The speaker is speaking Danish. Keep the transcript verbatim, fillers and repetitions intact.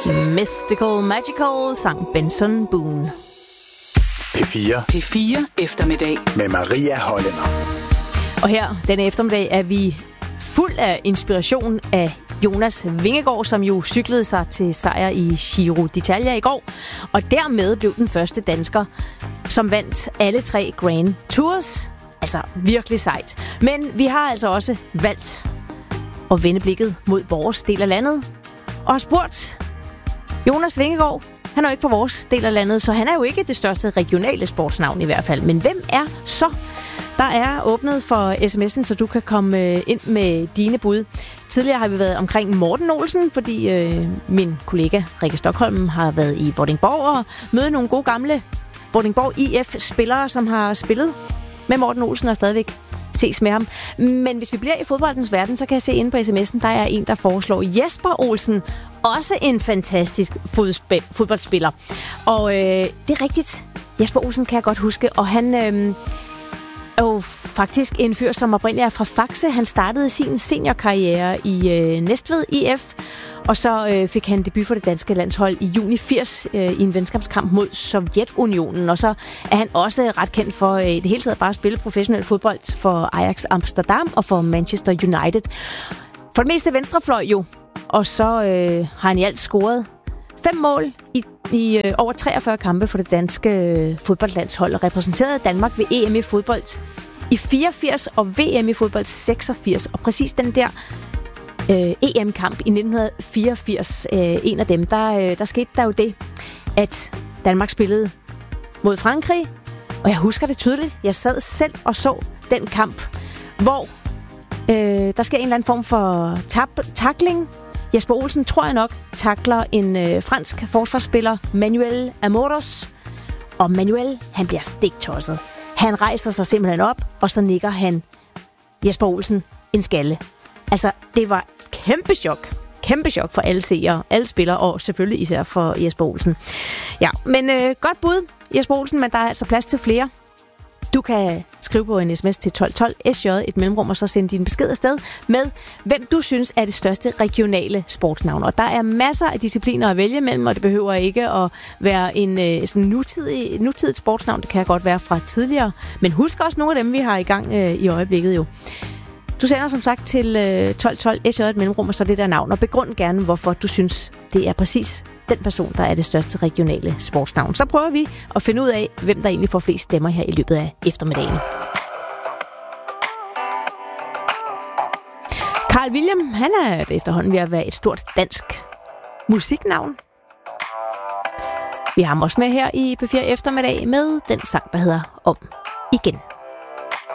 Mystical Magical sang Benson Boone. P fire. P fire eftermiddag Med Maria Hollænder. Og her denne eftermiddag er vi fuld af inspiration af Jonas Vingegaard, som jo cyklede sig til sejr i Giro d'Italia i går, og dermed blev den første dansker, som vandt alle tre Grand Tours. Altså virkelig sejt. Men vi har altså også valgt at vende blikket mod vores del af landet, og har spurgt Jonas Vingegaard. Han er jo ikke på vores del af landet, så han er jo ikke det største regionale sportsnavn i hvert fald. Men hvem er så? Der er åbnet for sms'en, så du kan komme ind med dine bud. Tidligere har vi været omkring Morten Olsen, fordi øh, min kollega Rikke Stockholm har været i Vordingborg og mødt nogle gode gamle Vordingborg I F-spillere, som har spillet med Morten Olsen og stadigvæk ses med ham. Men hvis vi bliver i fodboldens verden, så kan jeg se inde på sms'en, der er en, der foreslår Jesper Olsen, også en fantastisk fodspil- fodboldspiller. Og øh, det er rigtigt. Jesper Olsen kan jeg godt huske, og han øh, er jo faktisk en fyr, som oprindeligt er fra Faxe. Han startede sin seniorkarriere i øh, Næstved I F, og så øh, fik han debut for det danske landshold i juni firs øh, i en venskabskamp mod Sovjetunionen. Og så er han også ret kendt for øh, det hele taget bare at spille professionel fodbold for Ajax Amsterdam og for Manchester United. For det meste venstrefløj jo. Og så øh, har han i alt scoret fem mål i, i øh, over treogfyrre kampe for det danske øh, fodboldlandshold og repræsenteret Danmark ved E M i fodbold i fireogfirs og V M i fodbold seksogfirs. Og præcis den der øh, E M-kamp i nitten fireogfirs, øh, en af dem, der, øh, der skete der jo det, at Danmark spillede mod Frankrig. Og jeg husker det tydeligt. Jeg sad selv og så den kamp, hvor øh, der sker en eller anden form for tab- tackling. Jesper Olsen, tror jeg nok, takler en øh, fransk forsvarsspiller, Manuel Amoros. Og Manuel, han bliver stiktosset. Han rejser sig simpelthen op, og så nikker han Jesper Olsen en skalle. Altså, det var kæmpe chok. Kæmpe chok for alle seere, alle spillere, og selvfølgelig især for Jesper Olsen. Ja, men øh, godt bud, Jesper Olsen, men der er altså plads til flere. Du kan skrive på en sms til tolv tolv, S J, et mellemrum, og så sende din besked afsted med, hvem du synes er det største regionale sportsnavn. Og der er masser af discipliner at vælge mellem, og det behøver ikke at være en øh, sådan nutidig, nutidigt sportsnavn. Det kan godt være fra tidligere. Men husk også nogle af dem, vi har i gang øh, i øjeblikket jo. Du sender som sagt til øh, tolv tolv, S J, et mellemrum, og så det der navn. Og begrund gerne, hvorfor du synes, det er præcis den person, der er det største regionale sportsnavn. Så prøver vi at finde ud af, hvem der egentlig får flest stemmer her i løbet af eftermiddagen. Carl William, han er efterhånden ved at være et stort dansk musiknavn. Vi har ham også med her i P fire eftermiddag med den sang, der hedder Om igen.